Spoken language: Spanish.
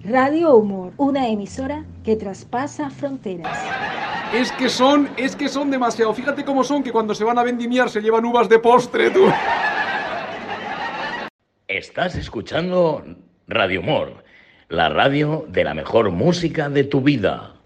Radio Humor, una emisora que traspasa fronteras. Es que son demasiado. Fíjate cómo son, que cuando se van a vendimiar se llevan uvas de postre, tú. Estás escuchando Radio Humor, la radio de la mejor música de tu vida.